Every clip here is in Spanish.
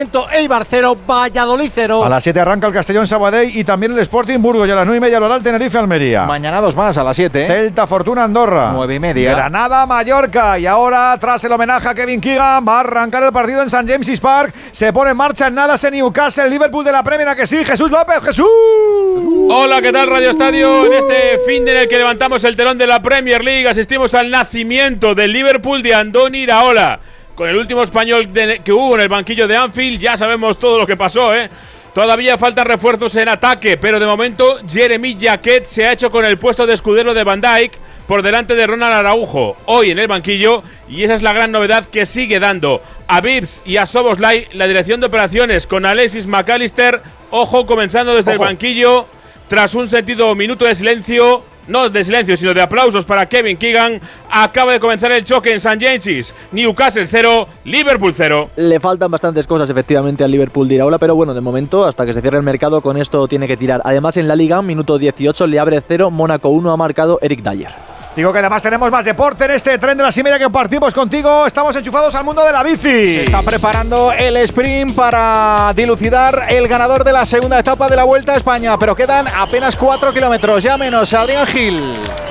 Eibar 0, Valladolid 0. A las 7 arranca el Castellón Sabadell y también el Sporting Burgos, y a las 9:30 el Oral Tenerife Almería. Mañana dos más a las 7. Celta Fortuna Andorra. 9:30. Granada Mallorca. Y ahora, tras el homenaje a Kevin Keegan, va a arrancar el partido en St. James's Park. Se pone en marcha en nada ese Newcastle, Liverpool de la Premier, ¿a que sí? Jesús López, Jesús. Hola, ¿qué tal Radio Estadio? En este fin de en el que levantamos el telón de la Premier League, asistimos al nacimiento del Liverpool de Andoni Iraola. Con el último español que hubo en el banquillo de Anfield, ya sabemos todo lo que pasó, ¿eh? Todavía faltan refuerzos en ataque, pero de momento Jeremy Jacquet se ha hecho con el puesto de escudero de Van Dijk por delante de Ronald Araujo, hoy en el banquillo, y esa es la gran novedad que sigue dando a Birch y a Szoboszlai la dirección de operaciones con Alexis McAllister, ojo, comenzando desde el banquillo, tras un sentido minuto de silencio. No de silencio, sino de aplausos para Kevin Keegan. Acaba de comenzar el choque en St. James's. Newcastle 0, Liverpool 0. Le faltan bastantes cosas efectivamente al Liverpool de Iraola, pero bueno, de momento, hasta que se cierre el mercado, con esto tiene que tirar. Además, en la Liga, minuto 18, le abre 0, Mónaco 1, ha marcado Eric Dyer. Digo que además tenemos más deporte en este tren de las y media que compartimos contigo. Estamos enchufados al mundo de la bici. Se está preparando el sprint para dilucidar el ganador de la segunda etapa de la Vuelta a España, pero quedan apenas 4 kilómetros, ya menos. Adrián Gil.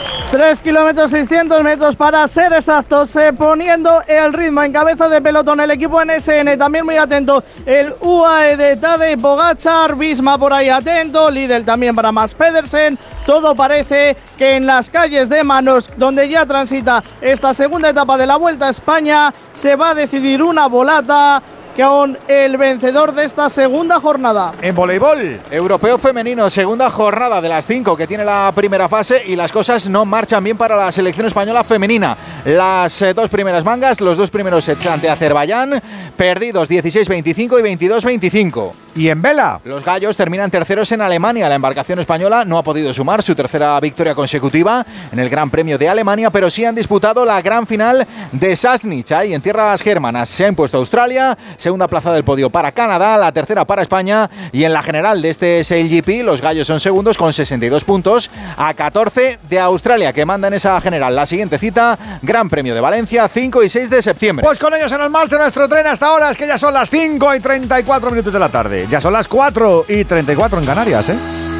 3 kilómetros 600 metros para ser exactos, poniendo el ritmo en cabeza de pelotón el equipo NSN, también muy atento el UAE de Tadej Pogačar, Visma por ahí atento, Lidl también para Mads Pedersen. Todo parece que en las calles de Manos, donde ya transita esta segunda etapa de la Vuelta a España, se va a decidir una volata con el vencedor de esta segunda jornada. En voleibol europeo femenino, segunda jornada de las 5 que tiene la primera fase, y las cosas no marchan bien para la selección española femenina. Las dos primeras mangas, los dos primeros sets ante Azerbaiyán, perdidos 16-25 y 22-25. Y en vela, los gallos terminan terceros en Alemania. La embarcación española no ha podido sumar su tercera victoria consecutiva en el Gran Premio de Alemania, pero sí han disputado la gran final de Sassnitz. Ahí en tierras germanas se ha impuesto Australia, segunda plaza del podio para Canadá, la tercera para España, y en la general de este SailGP los gallos son segundos con 62 puntos a 14 de Australia, que manda en esa general. La siguiente cita, Gran Premio de Valencia, 5 y 6 de septiembre. Pues con ellos en el marcha nuestro tren hasta ahora, es que ya son las 5 y 34 minutos de la tarde. Ya son las 4 y 34 en Canarias, ¿eh?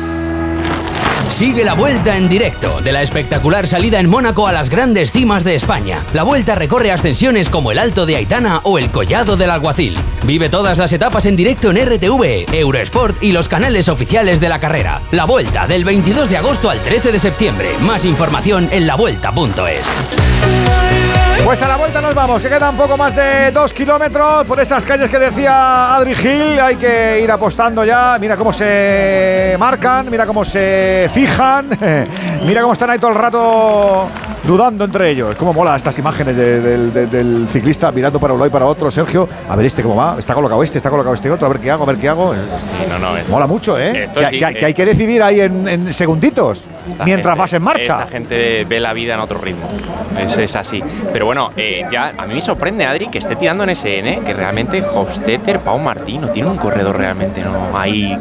Sigue la Vuelta en directo de la espectacular salida en Mónaco a las grandes cimas de España. La Vuelta recorre ascensiones como el Alto de Aitana o el Collado del Alguacil. Vive todas las etapas en directo en RTV, Eurosport y los canales oficiales de la carrera. La Vuelta del 22 de agosto al 13 de septiembre. Más información en lavuelta.es. Pues a la vuelta nos vamos, que quedan poco más de 2 kilómetros por esas calles que decía Adri Gil. Hay que ir apostando ya. Mira cómo se marcan, mira cómo se fijan, mira cómo están ahí todo el rato dudando entre ellos. Cómo mola estas imágenes del ciclista mirando para un lado y para otro. Sergio, a ver este cómo va, está colocado este otro, a ver qué hago. Sí, mola mucho, ¿eh? Que hay que decidir ahí en segunditos mientras vas en marcha. Esta gente ve la vida en otro ritmo, es así. Pero bueno, ya a mí me sorprende, Adri, que esté tirando en SN, que realmente Hofstetter, Pau Martín, no tiene un corredor realmente, ¿no? Ahí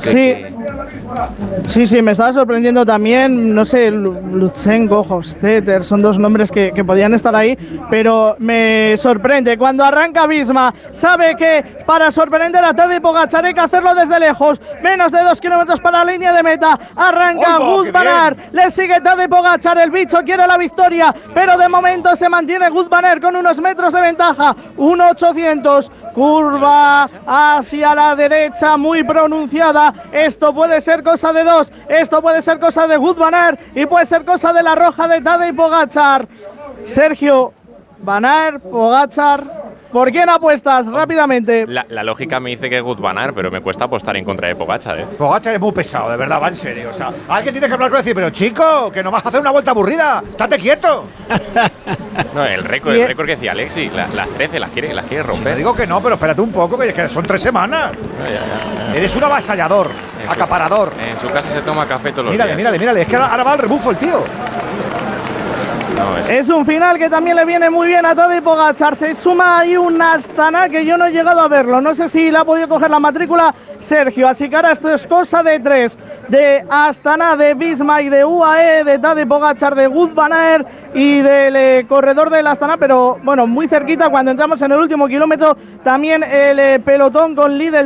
Sí, me estaba sorprendiendo también, no sé, Lutsenko, Hofstetter, son dos nombres que podían estar ahí, pero me sorprende cuando arranca Visma, sabe que para sorprender a Tadej Pogačar hay que hacerlo desde lejos, menos de 2 kilómetros para la línea de meta, arranca Wout van Aert, le sigue Tadej Pogačar, el bicho quiere la victoria, pero de momento se mantiene Wout van Aert con unos metros de ventaja, 1.800, curva hacia la derecha muy pronunciada, esto puede ser cosa de dos, esto puede ser cosa de Wout van Aert y puede ser cosa de la roja de Tadej Pogačar. Sergio, Van Aert, Pogačar, ¿por quién apuestas rápidamente? La lógica me dice que Wout van Aert, pero me cuesta apostar en contra de Pogačar, ¿eh? Pogačar es muy pesado, de verdad, va en serio. O sea, alguien tiene que hablar con él y decir, pero chico, que no vas a hacer una vuelta aburrida, estate quieto. No, el récord que decía Alexis, las 13 las quiere romper. Sí, digo que no, pero espérate un poco, que son 3 semanas. Ya. Eres un avasallador, acaparador. En su casa se toma café todos los días. Mírale, es que ahora va al rebufo el tío. Es un final que también le viene muy bien a Tadej Pogačar. Se suma ahí un Astana que yo no he llegado a verlo. No sé si le ha podido coger la matrícula Sergio. Así que ahora esto es cosa de 3. De Astana, de Visma y de UAE, de Tadej Pogačar, de Wout van Aert y del corredor del Astana. Pero bueno, muy cerquita cuando entramos en el último kilómetro. También el pelotón con Lidl.